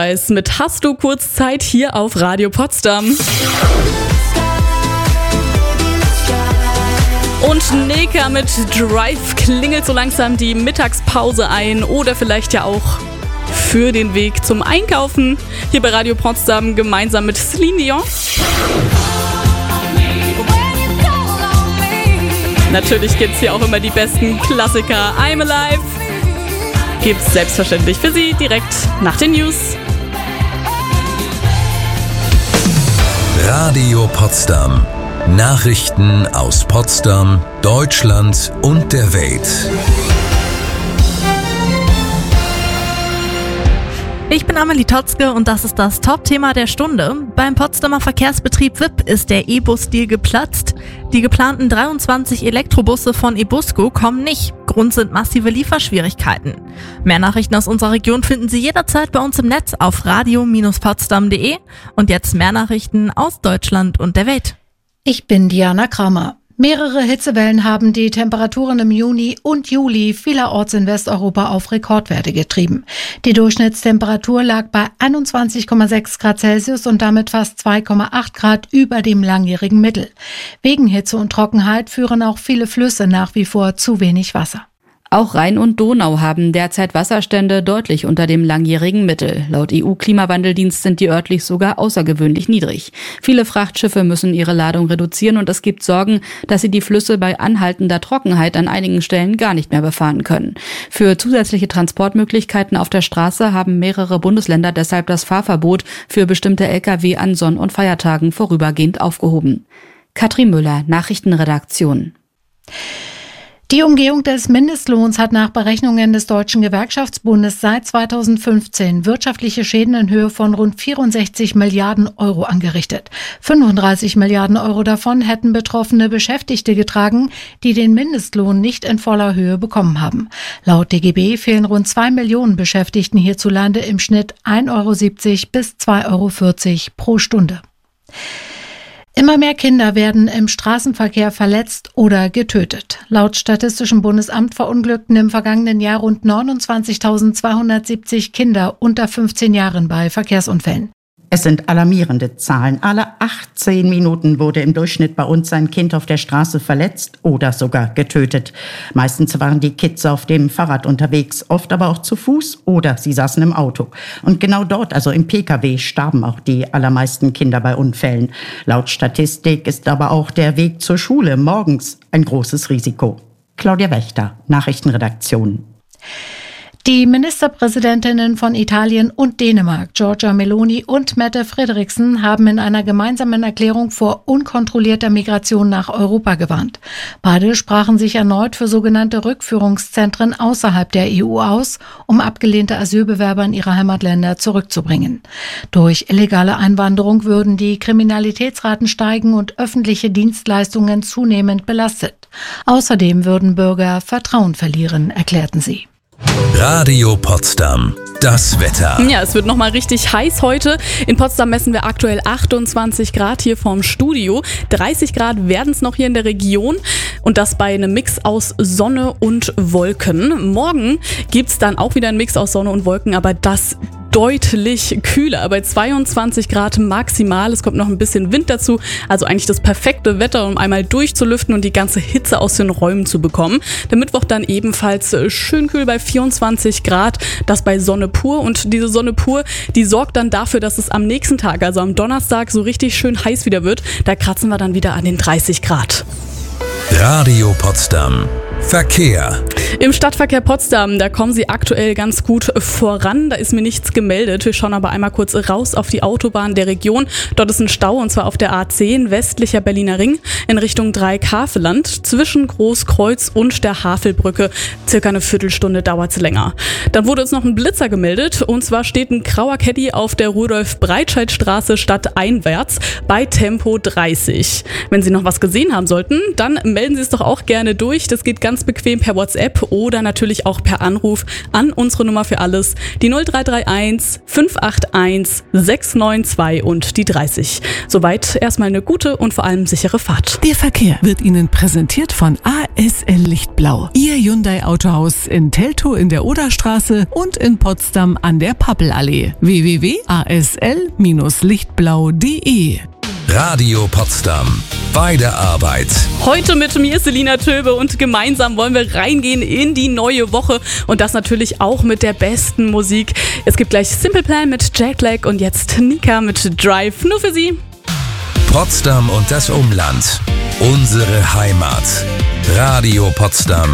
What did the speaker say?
Mit Hast du kurz Zeit hier auf Radio Potsdam. Und Neka mit Drive klingelt so langsam die Mittagspause ein oder vielleicht ja auch für den Weg zum Einkaufen. Hier bei Radio Potsdam gemeinsam mit Celine Dion. Natürlich gibt's hier auch immer die besten Klassiker. I'm Alive gibt's selbstverständlich für Sie direkt nach den News. Radio Potsdam. Nachrichten aus Potsdam, Deutschland und der Welt. Ich bin Amelie Totzke und das ist das Top-Thema der Stunde. Beim Potsdamer Verkehrsbetrieb WIP ist der E-Bus-Deal geplatzt. Die geplanten 23 Elektrobusse von eBusco kommen nicht. Grund sind massive Lieferschwierigkeiten. Mehr Nachrichten aus unserer Region finden Sie jederzeit bei uns im Netz auf radio-potsdam.de. Und jetzt mehr Nachrichten aus Deutschland und der Welt. Ich bin Diana Kramer. Mehrere Hitzewellen haben die Temperaturen im Juni und Juli vielerorts in Westeuropa auf Rekordwerte getrieben. Die Durchschnittstemperatur lag bei 21,6 Grad Celsius und damit fast 2,8 Grad über dem langjährigen Mittel. Wegen Hitze und Trockenheit führen auch viele Flüsse nach wie vor zu wenig Wasser. Auch Rhein und Donau haben derzeit Wasserstände deutlich unter dem langjährigen Mittel. Laut EU-Klimawandeldienst sind die örtlich sogar außergewöhnlich niedrig. Viele Frachtschiffe müssen ihre Ladung reduzieren und es gibt Sorgen, dass sie die Flüsse bei anhaltender Trockenheit an einigen Stellen gar nicht mehr befahren können. Für zusätzliche Transportmöglichkeiten auf der Straße haben mehrere Bundesländer deshalb das Fahrverbot für bestimmte Lkw an Sonn- und Feiertagen vorübergehend aufgehoben. Katrin Müller, Nachrichtenredaktion. Die Umgehung des Mindestlohns hat nach Berechnungen des Deutschen Gewerkschaftsbundes seit 2015 wirtschaftliche Schäden in Höhe von rund 64 Milliarden Euro angerichtet. 35 Milliarden Euro davon hätten betroffene Beschäftigte getragen, die den Mindestlohn nicht in voller Höhe bekommen haben. Laut DGB fehlen rund 2 Millionen Beschäftigten hierzulande im Schnitt 1,70 Euro bis 2,40 Euro pro Stunde. Immer mehr Kinder werden im Straßenverkehr verletzt oder getötet. Laut Statistischem Bundesamt verunglückten im vergangenen Jahr rund 29.270 Kinder unter 15 Jahren bei Verkehrsunfällen. Es sind alarmierende Zahlen. Alle 18 Minuten wurde im Durchschnitt bei uns ein Kind auf der Straße verletzt oder sogar getötet. Meistens waren die Kids auf dem Fahrrad unterwegs, oft aber auch zu Fuß oder sie saßen im Auto. Und genau dort, also im Pkw, starben auch die allermeisten Kinder bei Unfällen. Laut Statistik ist aber auch der Weg zur Schule morgens ein großes Risiko. Claudia Wächter, Nachrichtenredaktion. Die Ministerpräsidentinnen von Italien und Dänemark, Giorgia Meloni und Mette Frederiksen, haben in einer gemeinsamen Erklärung vor unkontrollierter Migration nach Europa gewarnt. Beide sprachen sich erneut für sogenannte Rückführungszentren außerhalb der EU aus, um abgelehnte Asylbewerber in ihre Heimatländer zurückzubringen. Durch illegale Einwanderung würden die Kriminalitätsraten steigen und öffentliche Dienstleistungen zunehmend belastet. Außerdem würden Bürger Vertrauen verlieren, erklärten sie. Radio Potsdam. Das Wetter. Ja, es wird nochmal richtig heiß heute. In Potsdam messen wir aktuell 28 Grad hier vorm Studio. 30 Grad werden es noch hier in der Region und das bei einem Mix aus Sonne und Wolken. Morgen gibt's dann auch wieder einen Mix aus Sonne und Wolken, aber das deutlich kühler, bei 22 Grad maximal. Es kommt noch ein bisschen Wind dazu, also eigentlich das perfekte Wetter, um einmal durchzulüften und die ganze Hitze aus den Räumen zu bekommen. Der Mittwoch dann ebenfalls schön kühl bei 24 Grad, das bei Sonne pur. Und diese Sonne pur, die sorgt dann dafür, dass es am nächsten Tag, also am Donnerstag, so richtig schön heiß wieder wird. Da kratzen wir dann wieder an den 30 Grad. Radio Potsdam. Verkehr. Im Stadtverkehr Potsdam, da kommen Sie aktuell ganz gut voran. Da ist mir nichts gemeldet. Wir schauen aber einmal kurz raus auf die Autobahn der Region. Dort ist ein Stau und zwar auf der A10 westlicher Berliner Ring in Richtung Dreieck-Havelland. Zwischen Großkreuz und der Havelbrücke circa eine Viertelstunde dauert es länger. Dann wurde uns noch ein Blitzer gemeldet und zwar steht ein grauer Caddy auf der Rudolf-Breitscheid-Straße stadteinwärts bei Tempo 30. Wenn Sie noch was gesehen haben sollten, dann melden Sie es doch auch gerne durch. Das geht ganz ganz bequem per WhatsApp oder natürlich auch per Anruf an unsere Nummer für alles, die 0331 581 692 und die 30. Soweit erstmal eine gute und vor allem sichere Fahrt. Der Verkehr wird Ihnen präsentiert von ASL Lichtblau. Ihr Hyundai Autohaus in Teltow in der Oderstraße und in Potsdam an der Pappelallee. www.asl-lichtblau.de. Radio Potsdam. Bei der Arbeit. Heute mit mir Selina Töbe und gemeinsam wollen wir reingehen in die neue Woche und das natürlich auch mit der besten Musik. Es gibt gleich Simple Plan mit Jetlag und jetzt Nika mit Drive. Nur für Sie. Potsdam und das Umland. Unsere Heimat. Radio Potsdam.